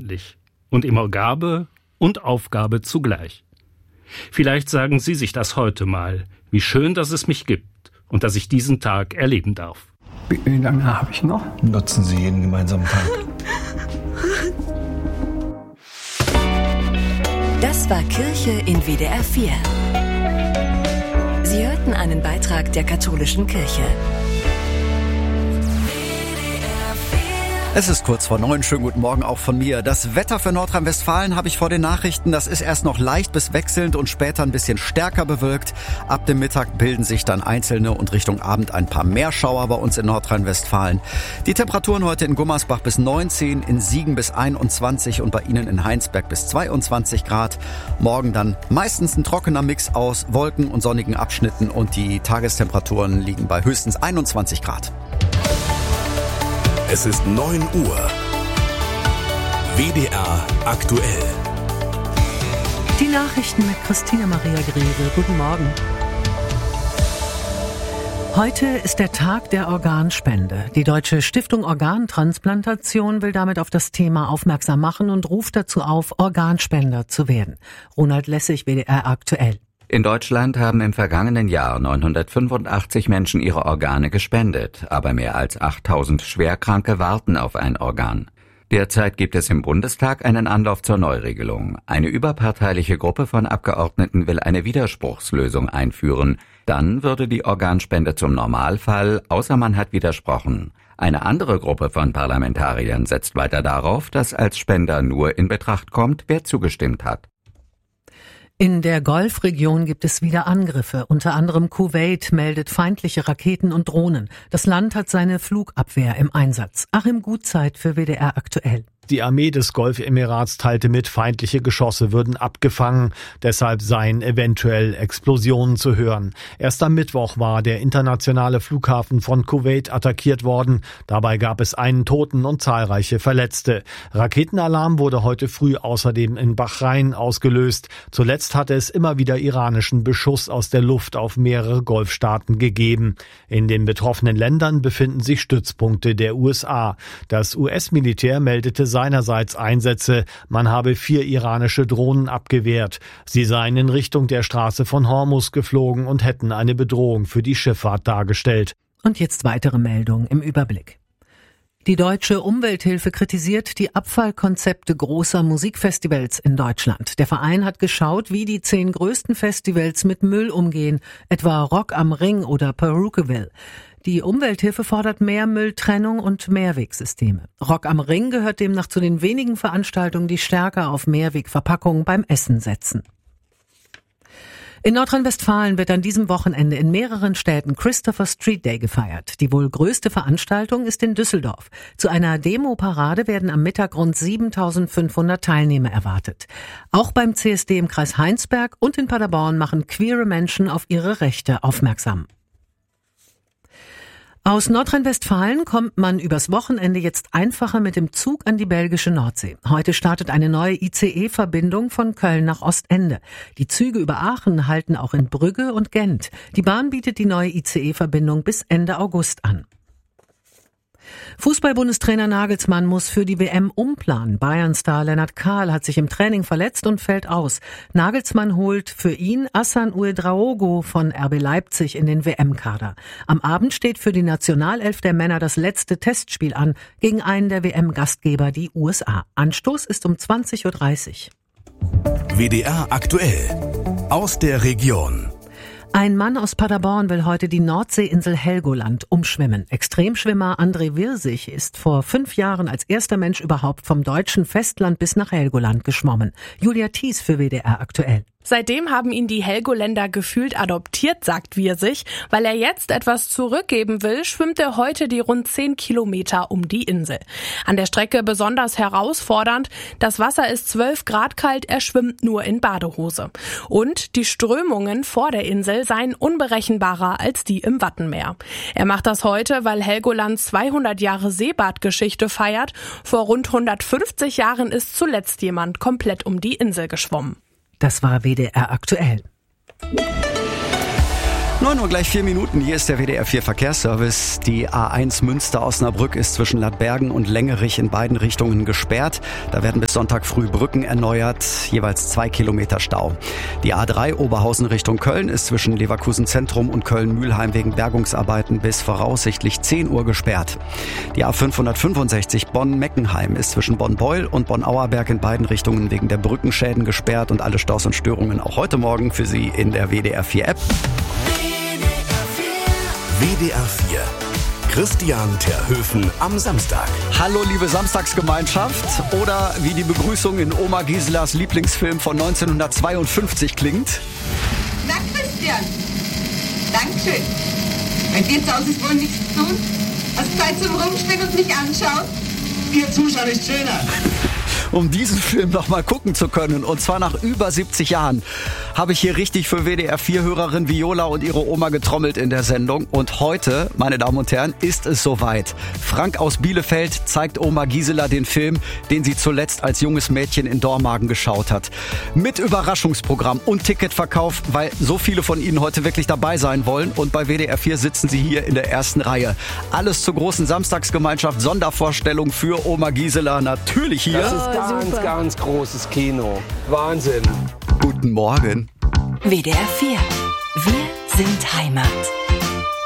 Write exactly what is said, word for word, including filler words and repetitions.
unendlich und immer Gabe und Aufgabe zugleich. Vielleicht sagen Sie sich das heute mal, wie schön, dass es mich gibt und dass ich diesen Tag erleben darf. Wie lange habe ich noch? Nutzen Sie jeden gemeinsamen Tag. Das war Kirche in W D R vier. Sie hörten einen Beitrag der katholischen Kirche. Es ist kurz vor neun. Schönen guten Morgen auch von mir. Das Wetter für Nordrhein-Westfalen habe ich vor den Nachrichten. Das ist erst noch leicht bis wechselnd und später ein bisschen stärker bewölkt. Ab dem Mittag bilden sich dann einzelne und Richtung Abend ein paar mehr Schauer bei uns in Nordrhein-Westfalen. Die Temperaturen heute in Gummersbach bis neunzehn, in Siegen bis einundzwanzig und bei Ihnen in Heinsberg bis zweiundzwanzig Grad. Morgen dann meistens ein trockener Mix aus Wolken und sonnigen Abschnitten und die Tagestemperaturen liegen bei höchstens einundzwanzig Grad. Es ist neun Uhr. W D R aktuell. Die Nachrichten mit Christina Maria Greve. Guten Morgen. Heute ist der Tag der Organspende. Die Deutsche Stiftung Organtransplantation will damit auf das Thema aufmerksam machen und ruft dazu auf, Organspender zu werden. Ronald Lessig, W D R aktuell. In Deutschland haben im vergangenen Jahr neunhundertfünfundachtzig Menschen ihre Organe gespendet, aber mehr als achttausend Schwerkranke warten auf ein Organ. Derzeit gibt es im Bundestag einen Anlauf zur Neuregelung. Eine überparteiliche Gruppe von Abgeordneten will eine Widerspruchslösung einführen. Dann würde die Organspende zum Normalfall, außer man hat widersprochen. Eine andere Gruppe von Parlamentariern setzt weiter darauf, dass als Spender nur in Betracht kommt, wer zugestimmt hat. In der Golfregion gibt es wieder Angriffe. Unter anderem Kuwait meldet feindliche Raketen und Drohnen. Das Land hat seine Flugabwehr im Einsatz. Achim Gutzeit für W D R aktuell. Die Armee des Golfemirats teilte mit, feindliche Geschosse würden abgefangen. Deshalb seien eventuell Explosionen zu hören. Erst am Mittwoch war der internationale Flughafen von Kuwait attackiert worden. Dabei gab es einen Toten und zahlreiche Verletzte. Raketenalarm wurde heute früh außerdem in Bahrain ausgelöst. Zuletzt hatte es immer wieder iranischen Beschuss aus der Luft auf mehrere Golfstaaten gegeben. In den betroffenen Ländern befinden sich Stützpunkte der U S A. Das U S-Militär meldete seinerseits Einsätze. Man habe vier iranische Drohnen abgewehrt. Sie seien in Richtung der Straße von Hormuz geflogen und hätten eine Bedrohung für die Schifffahrt dargestellt. Und jetzt weitere Meldungen im Überblick. Die Deutsche Umwelthilfe kritisiert die Abfallkonzepte großer Musikfestivals in Deutschland. Der Verein hat geschaut, wie die zehn größten Festivals mit Müll umgehen, etwa Rock am Ring oder Perukaville. Die Umwelthilfe fordert mehr Mülltrennung und Mehrwegsysteme. Rock am Ring gehört demnach zu den wenigen Veranstaltungen, die stärker auf Mehrwegverpackungen beim Essen setzen. In Nordrhein-Westfalen wird an diesem Wochenende in mehreren Städten Christopher Street Day gefeiert. Die wohl größte Veranstaltung ist in Düsseldorf. Zu einer Demo-Parade werden am Mittag rund siebentausendfünfhundert Teilnehmer erwartet. Auch beim C S D im Kreis Heinsberg und in Paderborn machen queere Menschen auf ihre Rechte aufmerksam. Aus Nordrhein-Westfalen kommt man übers Wochenende jetzt einfacher mit dem Zug an die belgische Nordsee. Heute startet eine neue I C E-Verbindung von Köln nach Ostende. Die Züge über Aachen halten auch in Brügge und Gent. Die Bahn bietet die neue I C E-Verbindung bis Ende August an. Fußball-Bundestrainer Nagelsmann muss für die W M umplanen. Bayern-Star Lennart Kahl hat sich im Training verletzt und fällt aus. Nagelsmann holt für ihn Hassan Ouedraogo von R B Leipzig in den W M-Kader. Am Abend steht für die Nationalelf der Männer das letzte Testspiel an gegen einen der W M-Gastgeber, die U S A. Anstoß ist um zwanzig Uhr dreißig. W D R aktuell. Aus der Region. Ein Mann aus Paderborn will heute die Nordseeinsel Helgoland umschwimmen. Extremschwimmer André Wirsig ist vor fünf Jahren als erster Mensch überhaupt vom deutschen Festland bis nach Helgoland geschwommen. Julia Thies für W D R aktuell. Seitdem haben ihn die Helgoländer gefühlt adoptiert, sagt Wirsig. Weil er jetzt etwas zurückgeben will, schwimmt er heute die rund zehn Kilometer um die Insel. An der Strecke besonders herausfordernd. Das Wasser ist zwölf Grad kalt, er schwimmt nur in Badehose. Und die Strömungen vor der Insel seien unberechenbarer als die im Wattenmeer. Er macht das heute, weil Helgoland zweihundert Jahre Seebadgeschichte feiert. Vor rund hundertfünfzig Jahren ist zuletzt jemand komplett um die Insel geschwommen. Das war W D R aktuell. neun Uhr gleich vier Minuten, hier ist der W D R vier Verkehrsservice. Die A eins Münster-Osnabrück ist zwischen Ladbergen und Längerich in beiden Richtungen gesperrt. Da werden bis Sonntag früh Brücken erneuert, jeweils zwei Kilometer Stau. Die A drei Oberhausen Richtung Köln ist zwischen Leverkusen Zentrum und Köln-Mühlheim wegen Bergungsarbeiten bis voraussichtlich zehn Uhr gesperrt. Die A fünfhundertfünfundsechzig Bonn-Meckenheim ist zwischen Bonn-Beul und Bonn-Auerberg in beiden Richtungen wegen der Brückenschäden gesperrt und alle Staus und Störungen auch heute Morgen für Sie in der W D R vier App. W D R vier. Christian Terhöfen am Samstag. Hallo liebe Samstagsgemeinschaft, oder wie die Begrüßung in Oma Giselas Lieblingsfilm von neunzehnhundertzweiundfünfzig klingt. Na Christian, Dankeschön. Bei dir zu Hause ist wohl nichts zu tun? Hast Zeit zum Rumstehen und mich anschauen? Ihr Zuschauer ist schöner. Um diesen Film noch mal gucken zu können, und zwar nach über siebzig Jahren, habe ich hier richtig für W D R vier Hörerin Viola und ihre Oma getrommelt in der Sendung. Und heute, meine Damen und Herren, ist es soweit. Frank aus Bielefeld zeigt Oma Gisela den Film, den sie zuletzt als junges Mädchen in Dormagen geschaut hat. Mit Überraschungsprogramm und Ticketverkauf, weil so viele von Ihnen heute wirklich dabei sein wollen. Und bei W D R vier sitzen Sie hier in der ersten Reihe. Alles zur großen Samstagsgemeinschaft, Sondervorstellung für Oma Gisela, natürlich hier. Das ist ganz, super. ganz großes Kino. Wahnsinn. Guten Morgen. W D R vier. Wir sind Heimat.